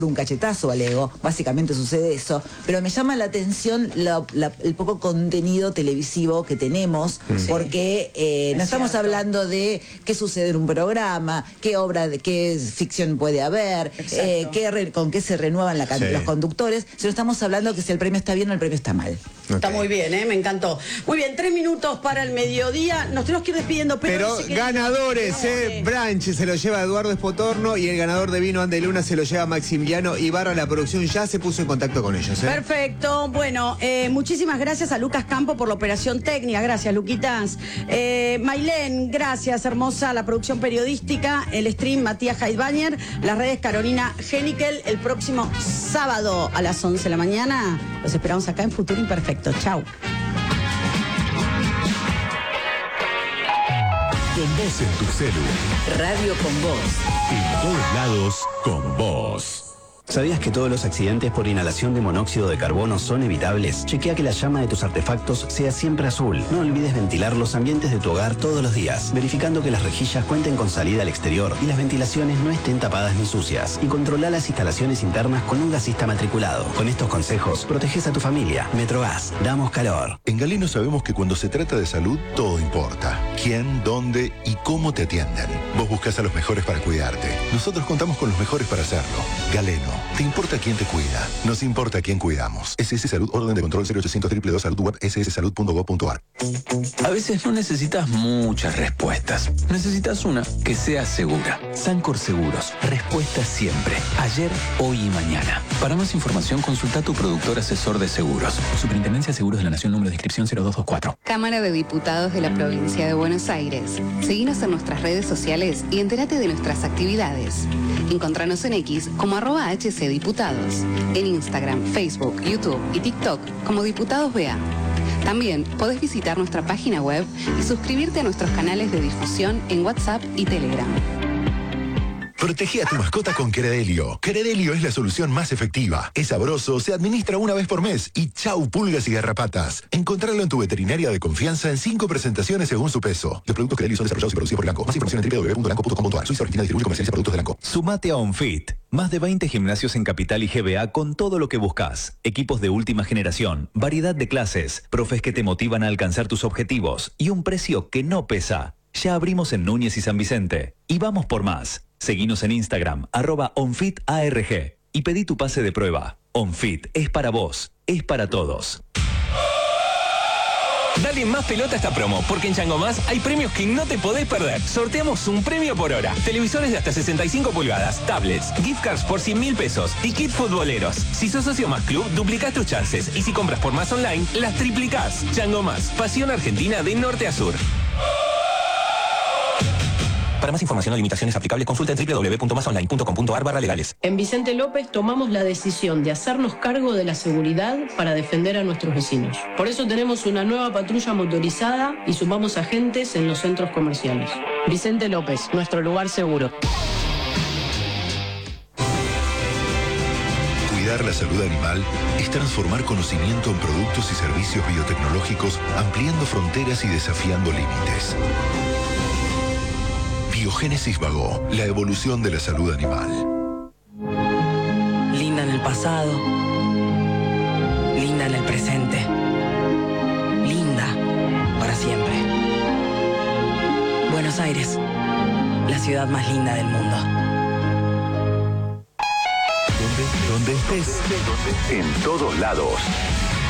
un cachetazo al ego, básicamente sucede eso, pero me llama la atención el poco contenido televisivo que tenemos, porque no estamos hablando de qué sucede en un programa, qué obra, qué ficción puede haber, con qué se renuevan los conductores, sino estamos hablando que si el premio está bien o el premio está mal. Está muy bien, me encantó. Muy bien, 3 minutos para el mediodía. Nos tenemos que ir despidiendo, pero ganadores, Branch se lo lleva Eduardo Espotorno y el ganador de Vino Andeluna se lo lleva Maximiliano Ibarra. La producción ya se puso en contacto con ellos. Perfecto. Bueno, muchísimas gracias a Lucas Campo por la operación técnica. Gracias, Luquitas. Mailén, gracias, hermosa. La producción periodística, el stream Matías Heidbañer, las redes Carolina Genikel. El próximo sábado a las 11 de la mañana. Los esperamos acá en Futuro Imperfecto. Chau. Con vos en tu celu. Radio con vos. En todos lados, con vos. ¿Sabías que todos los accidentes por inhalación de monóxido de carbono son evitables? Chequea que la llama de tus artefactos sea siempre azul. No olvides ventilar los ambientes de tu hogar todos los días, verificando que las rejillas cuenten con salida al exterior y las ventilaciones no estén tapadas ni sucias. Y controla las instalaciones internas con un gasista matriculado. Con estos consejos, proteges a tu familia. Metrogas, damos calor. En Galeno sabemos que cuando se trata de salud, todo importa. ¿Quién, dónde y cómo te atienden? Vos buscás a los mejores para cuidarte. Nosotros contamos con los mejores para hacerlo. Galeno. ¿Te importa quién te cuida? Nos importa quién cuidamos. SS Salud, orden de control 0800 222 Salud Web, sssalud.gov.ar. A veces no necesitas muchas respuestas. Necesitas una que sea segura. Sancor Seguros. Respuesta siempre. Ayer, hoy y mañana. Para más información, consulta a tu productor asesor de seguros. Superintendencia de Seguros de la Nación, número de inscripción 0224. Cámara de Diputados de la Provincia de Buenos Aires. Seguinos en nuestras redes sociales y entérate de nuestras actividades. Encontranos en X como @HCDiputados. En Instagram, Facebook, YouTube y TikTok como Diputados BA. También podés visitar nuestra página web y suscribirte a nuestros canales de difusión en WhatsApp y Telegram. Protege a tu mascota con Credelio. Credelio es la solución más efectiva. Es sabroso, se administra una vez por mes y chau pulgas y garrapatas. Encontrarlo en tu veterinaria de confianza en 5 presentaciones según su peso. Los productos Credelio son desarrollados y producidos por Elanco. Más información en www.elanco.com.ar. Suiza original, distribuye y comercializa productos de Elanco. Sumate a OnFit. Más de 20 gimnasios en Capital y GBA con todo lo que buscas. Equipos de última generación, variedad de clases, profes que te motivan a alcanzar tus objetivos y un precio que no pesa. Ya abrimos en Núñez y San Vicente. Y vamos por más. Seguinos en Instagram, @OnFitARG. Y pedí tu pase de prueba. OnFit es para vos, es para todos. Dale más pelota a esta promo, porque en Chango Más hay premios que no te podés perder. Sorteamos un premio por hora. Televisores de hasta 65 pulgadas, tablets, gift cards por 100.000 pesos y kit futboleros. Si sos socio Más Club, duplicás tus chances. Y si compras por Más Online, las triplicás. Chango Más, pasión argentina de norte a sur. Para más información o limitaciones aplicables, consulta en www.masonline.com.ar/legales. En Vicente López tomamos la decisión de hacernos cargo de la seguridad para defender a nuestros vecinos. Por eso tenemos una nueva patrulla motorizada y sumamos agentes en los centros comerciales. Vicente López, nuestro lugar seguro. Cuidar la salud animal es transformar conocimiento en productos y servicios biotecnológicos, ampliando fronteras y desafiando límites. Biogénesis Vago, la evolución de la salud animal. Linda en el pasado, linda en el presente, linda para siempre. Buenos Aires, la ciudad más linda del mundo. Donde estés, en todos lados.